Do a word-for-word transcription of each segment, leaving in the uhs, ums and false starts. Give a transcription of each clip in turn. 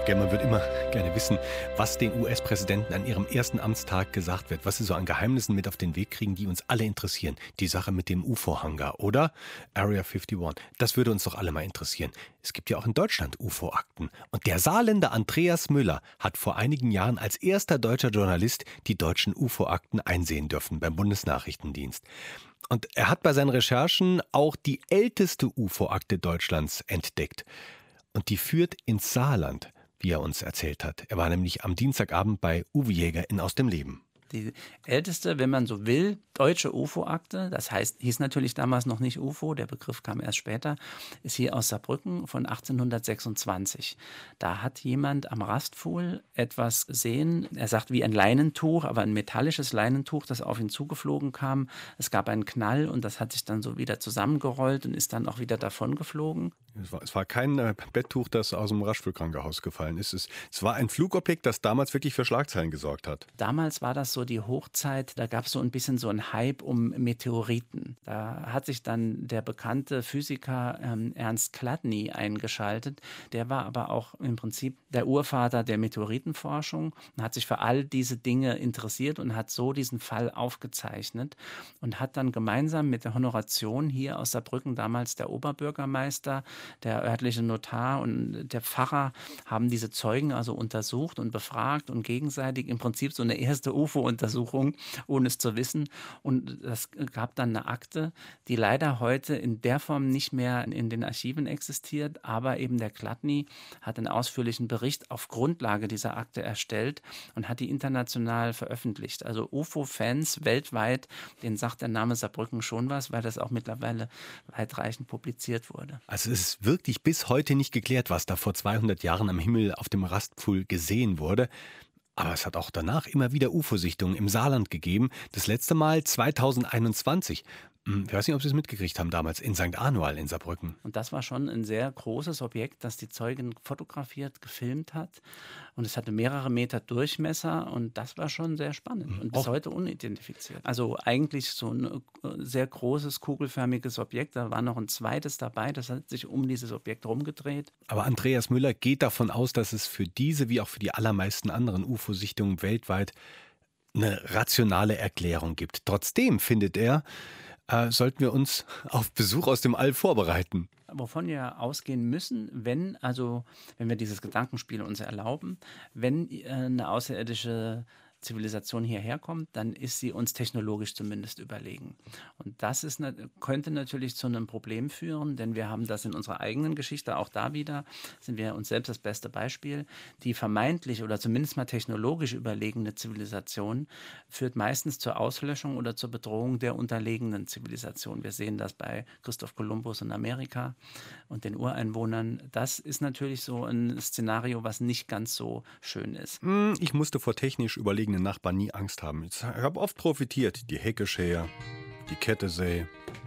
gell, man wird immer gerne wissen, was den U S-Präsidenten an ihrem ersten Amtstag gesagt wird, was sie so an Geheimnissen mit auf den Weg kriegen, die uns alle interessieren. Die Sache mit dem U F O-Hangar oder Area einundfünfzig. Das würde uns doch alle mal interessieren. Es gibt ja auch in Deutschland U F O-Akten. Und der Saarländer Andreas Müller hat vor einigen Jahren als erster deutscher Journalist die deutschen U F O-Akten einsehen dürfen beim Bundesnachrichtendienst. Und er hat bei seinen Recherchen auch die älteste U F O-Akte Deutschlands entdeckt. Und die führt ins Saarland, wie er uns erzählt hat. Er war nämlich am Dienstagabend bei Uwe Jäger in Aus dem Leben. Die älteste, wenn man so will, deutsche U F O-Akte, das heißt, hieß natürlich damals noch nicht U F O, der Begriff kam erst später, ist hier aus Saarbrücken von achtzehnhundertsechsundzwanzig. Da hat jemand am Rastpfuhl etwas gesehen, er sagt wie ein Leinentuch, aber ein metallisches Leinentuch, das auf ihn zugeflogen kam. Es gab einen Knall und das hat sich dann so wieder zusammengerollt und ist dann auch wieder davon geflogen. Es war, es war kein äh, Betttuch, das aus dem Raschpfuhl-Krankenhaus gefallen ist. Es, es war ein Flugobjekt, das damals wirklich für Schlagzeilen gesorgt hat. Damals war das so die Hochzeit, da gab es so ein bisschen so einen Hype um Meteoriten. Da hat sich dann der bekannte Physiker ähm, Ernst Chladni eingeschaltet. Der war aber auch im Prinzip der Urvater der Meteoritenforschung und hat sich für all diese Dinge interessiert und hat so diesen Fall aufgezeichnet und hat dann gemeinsam mit der Honoration hier aus Saarbrücken, damals der Oberbürgermeister, der örtliche Notar und der Pfarrer, haben diese Zeugen also untersucht und befragt und gegenseitig im Prinzip so eine erste U F O-Untersuchung, ohne es zu wissen. Und das gab dann eine Akte, die leider heute in der Form nicht mehr in den Archiven existiert, aber eben der Chladni hat einen ausführlichen Bericht auf Grundlage dieser Akte erstellt und hat die international veröffentlicht. Also U F O-Fans weltweit, denen sagt der Name Saarbrücken schon was, weil das auch mittlerweile weitreichend publiziert wurde. Also es ist wirklich bis heute nicht geklärt, was da vor zweihundert Jahren am Himmel auf dem Rastpfuhl gesehen wurde. Aber es hat auch danach immer wieder U F O-Sichtungen im Saarland gegeben. Das letzte Mal zweitausendeinundzwanzig. Ich weiß nicht, ob Sie es mitgekriegt haben damals, in Sankt Anual in Saarbrücken. Und das war schon ein sehr großes Objekt, das die Zeugin fotografiert, gefilmt hat. Und es hatte mehrere Meter Durchmesser und das war schon sehr spannend und bis Auch heute unidentifiziert. Also eigentlich so ein sehr großes, kugelförmiges Objekt. Da war noch ein zweites dabei, das hat sich um dieses Objekt rumgedreht. Aber Andreas Müller geht davon aus, dass es für diese wie auch für die allermeisten anderen U F O-Sichtungen weltweit eine rationale Erklärung gibt. Trotzdem findet er, äh, sollten wir uns auf Besuch aus dem All vorbereiten. Wovon wir ausgehen müssen, wenn, also, wenn wir dieses Gedankenspiel uns erlauben, wenn äh, eine außerirdische Zivilisation hierher kommt, dann ist sie uns technologisch zumindest überlegen. Und das ist, könnte natürlich zu einem Problem führen, denn wir haben das in unserer eigenen Geschichte, auch da wieder sind wir uns selbst das beste Beispiel. Die vermeintlich oder zumindest mal technologisch überlegene Zivilisation führt meistens zur Auslöschung oder zur Bedrohung der unterlegenen Zivilisation. Wir sehen das bei Christoph Kolumbus in Amerika und den Ureinwohnern. Das ist natürlich so ein Szenario, was nicht ganz so schön ist. Ich musste vor technisch überlegenen Nachbarn nie Angst haben. Ich habe oft profitiert. Die Hecke schär, die Kette säh.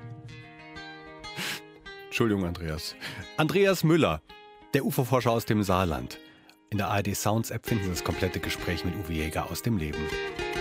Entschuldigung, Andreas. Andreas Müller, der U F O-Forscher aus dem Saarland. In der A R D Sounds App finden Sie das komplette Gespräch mit Uwe Jäger aus dem Leben.